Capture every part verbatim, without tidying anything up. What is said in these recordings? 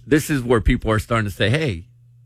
this is where people are starting to say, hey,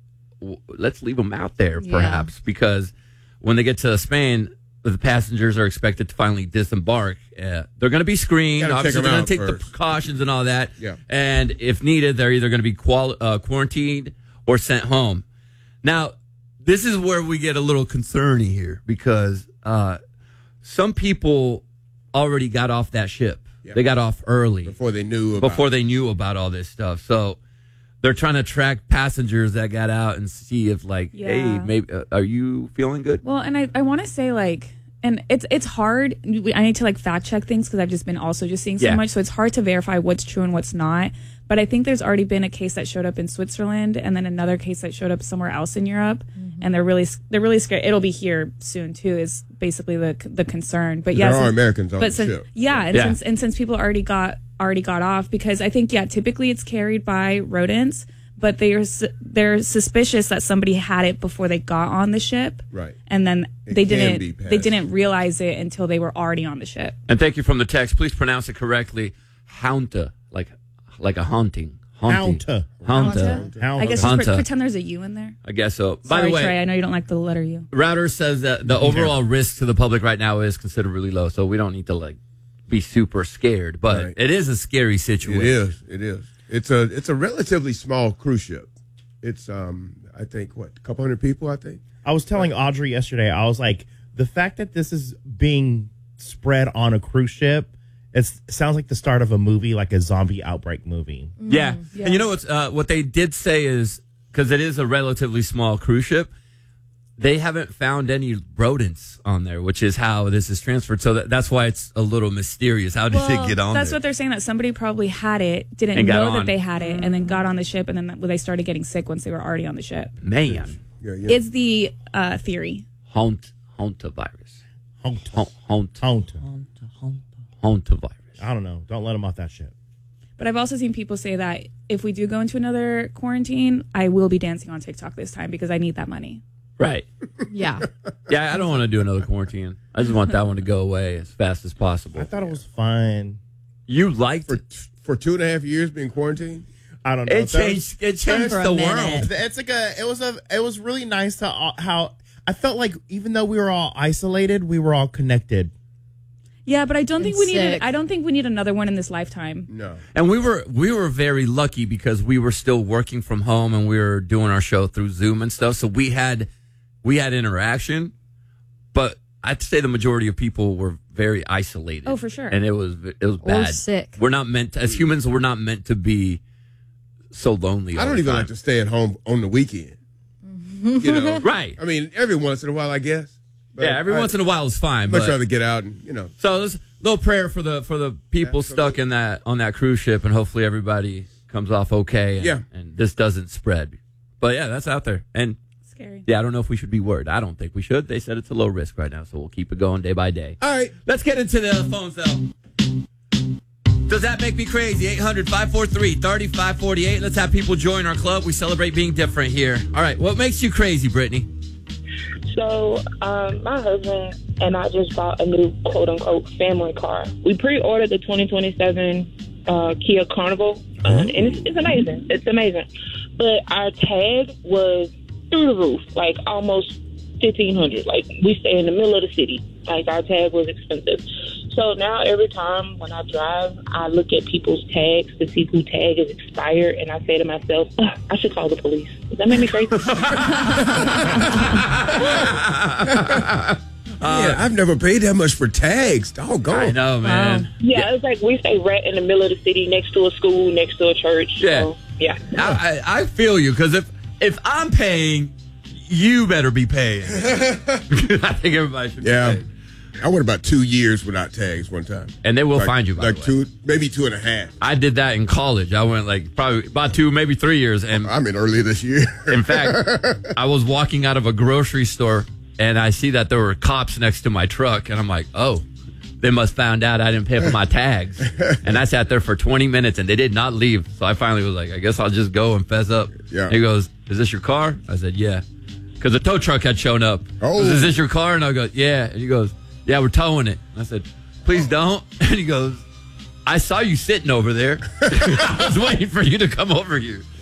w- let's leave them out there, Yeah. perhaps, because when they get to Spain, the passengers are expected to finally disembark. Uh, they're going to be screened. Gotta Obviously, check 'em they're going out to take the first. precautions and all that. Yeah. And if needed, they're either going to be qual- uh, quarantined or sent home. Now, this is where we get a little concerny here because uh, some people already got off that ship. Yeah. They got off early Before they knew about before they knew about all this stuff. So they're trying to track passengers that got out and see if, like, Yeah. hey, maybe uh, are you feeling good? Well, and I, I want to say, like, and it's it's hard. We- I need to, like, fact check things because I've just been also just seeing so Yeah. much. So it's hard to verify what's true and what's not. But I think there's already been a case that showed up in Switzerland and then another case that showed up somewhere else in Europe. And they're really they're really scared. It'll be here soon, too, is basically the the concern. But There yeah, are since- Americans on but the since, ship. Yeah, and Yeah. since and since people already got already got off, because I think, yeah, typically it's carried by rodents. But they are su- they're suspicious that somebody had it before they got on the ship, Right. And then It they can didn't be passed. they didn't realize it until they were already on the ship. And thank you from the text. Please pronounce it correctly. Haunta, like like a haunting. Haunting. Haunta. Haunta. How I guess just Haunta. pre- pretend there's a U in there. I guess so. Sorry, By the way, Trey, I know you don't like the letter U. Router says that the overall risk to the public right now is considered really low, so we don't need to like be super scared. But Right. it is a scary It situation. is. It is. It's a it's a relatively small cruise ship. It's um I think what a couple hundred people. I think. I was telling Audrey yesterday, I was like, the fact that this is being spread on a cruise ship, it sounds like the start of a movie, like a zombie outbreak movie. Yeah. yeah. And you know what's uh, what they did say is because it is a relatively small cruise ship, they haven't found any rodents on there, which is how this is transferred. So that, that's why it's a little mysterious. How did Well, it get on that's there? what they're saying, that somebody probably had it, didn't And got know on. that they had it, and then got on the ship, and then they started getting sick once they were already on the ship. Man, Yeah. Yeah. It's the uh, theory. haunt, hantavirus, Haunt. haunt, haunt, Haunt. hantavirus. I don't know. Don't let them off that ship. But I've also seen people say that if we do go into another quarantine, I will be dancing on TikTok this time because I need that money. Right. Yeah. Yeah, I don't want to do another quarantine. I just want that one to go away as fast as possible. I thought it was fun. You liked For it. for two and a half years being quarantined. I don't know. It That changed. It changed For a the minute. world. It's like a. It was a. It was really nice to uh, how I felt like even though we were all isolated, we were all connected. Yeah, but I don't think we need. sick. A, I don't think we need another one in this lifetime. No. And we were we were very lucky because we were still working from home and we were doing our show through Zoom and stuff. So we had we had interaction, but I'd say the majority of people were very isolated. Oh, for sure. And it was it was bad. sick. We're not meant to, as humans. We're not meant to be so lonely. I all don't the even time. like to stay at home on the weekend. You know. Right. I mean, every once in a while, I guess. But Yeah. Every I, once in a while is fine. much But, rather get out and you know. so there's a little prayer for the for the people stuck in that on that cruise ship, and hopefully everybody comes off okay. And, Yeah. and this doesn't spread. But yeah, that's out there. And Scary. yeah, I don't know if we should be worried. I don't think we should. They said it's a low risk right now, so we'll keep it going day by day. All right. Let's get into the phones, though. Does that make me crazy? eight hundred, five four three, three five four eight. Let's have people join our club. We celebrate being different here. All right, what makes you crazy, Brittany? So, um, my husband and I just bought a new quote-unquote family car. We pre-ordered the twenty twenty-seven uh, Kia Carnival, uh, and it's, it's amazing. It's amazing. But our tag was through the roof, like almost fifteen hundred dollars. Like, we stay in the middle of the city. Like, our tag was expensive. So now every time when I drive, I look at people's tags to see who tag is expired, and I say to myself, "Ugh, I should call the police." Does that make me crazy? yeah, I've never paid that much for tags. Doggone. I know, man. Yeah, it's like we stay right in the middle of the city, next to a school, next to a church. Yeah. So, yeah. I, I, I feel you, because if, if I'm paying, you better be paying. I think everybody should be Yeah. paying. I went about two years without tags one time. And they will Like- find you, by like the way. two, maybe two and a half. I did that in college. I went like probably about two, maybe three years. And I'm in earlier this year. in fact, I was walking out of a grocery store and I see that there were cops next to my truck. And I'm like, oh, they must found out I didn't pay for my tags. And I sat there for twenty minutes and they did not leave. So I finally was like, I guess I'll just go and fess up. Yeah. He goes, is this your car? I said, yeah. Because the tow truck had shown up. Oh. He goes, is this your car? And I go, yeah. And he goes, yeah, we're towing it. And I said, please don't. And he goes, I saw you sitting over there. I was waiting for you to come over here.